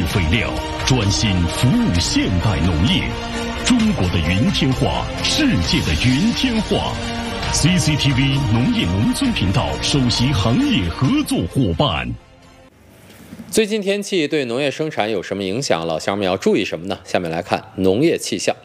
肥料，专心服务现代农业。中国的云天化，世界的云天化。CCTV 农业农村频道首席行业合作伙伴。 最近天气对农业生产有什么影响？老乡们要注意什么呢？下面来看农业气象。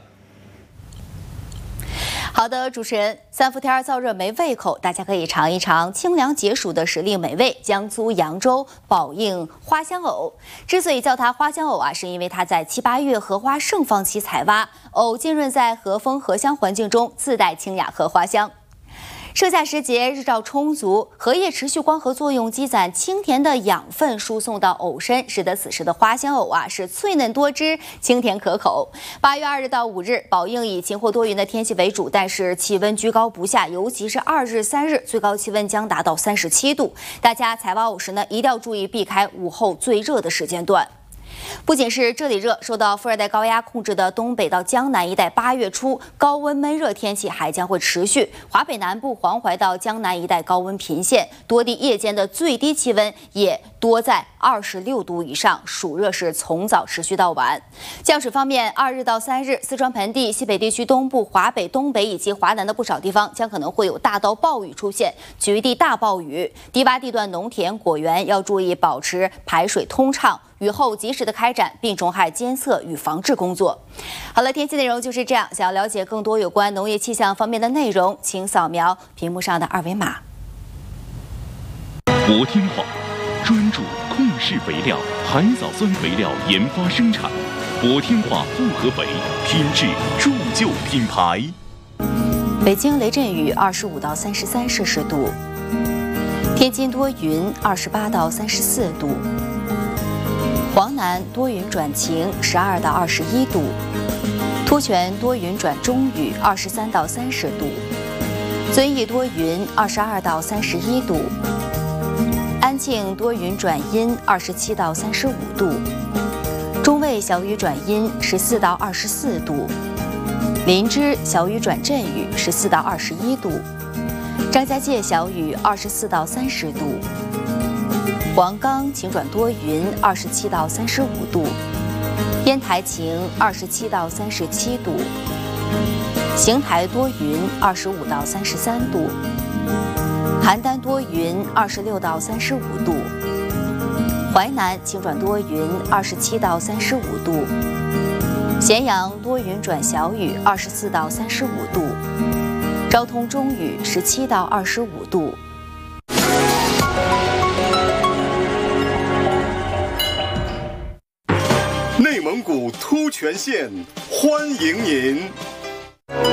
好的，主持人，三伏天燥热没胃口，大家可以尝一尝清凉解暑的时令美味——江苏扬州宝应花香藕。之所以叫它花香藕是因为它在7、8月荷花盛放期采挖，藕浸润在和风荷香环境中，自带清雅和花香。盛夏时节，日照充足，荷叶持续光合作用，积攒清甜的养分，输送到藕身，使得此时的花香藕是脆嫩多汁、清甜可口。8月2日到5日，宝应以晴或多云的天气为主，但是气温居高不下，尤其是2日、3日，最高气温将达到37度。大家采挖藕时一定要注意避开午后最热的时间段。不仅是这里热，受到副热带高压控制的东北到江南一带，8月初高温闷热天气还将会持续。华北南部、黄淮到江南一带高温频现，多地夜间的最低气温也多在26度以上，暑热是从早持续到晚。降水方面，2日到3日，四川盆地、西北地区东部、华北、东北以及华南的不少地方将可能会有大到暴雨出现，局地大暴雨。低洼地段农田、果园要注意保持排水通畅。雨后及时的开展病虫害监测与防治工作。好了，天气内容就是这样。想要了解更多有关农业气象方面的内容，请扫描屏幕上的2维码。 博天化专注控室肥料、海藻酸肥料研发生产，博天化复合肥，品质铸就品牌。 北京雷阵雨25到33摄氏度，天津多云28到34度。黄南多云转晴，12到21度；突泉多云转中雨，23到30度；遵义多云，22到31度；安庆多云转阴，27到35度；中卫小雨转阴，14到24度；林芝小雨转阵雨，14到21度；张家界小雨24到30度。黄冈晴转多云，27到35度；烟台晴，27到37度；邢台多云，25到33度；邯郸多云，26到35度；淮南晴转多云，27到35度；咸阳多云转小雨，24到35度；昭通中雨，17到25度。 内蒙古突泉县欢迎您。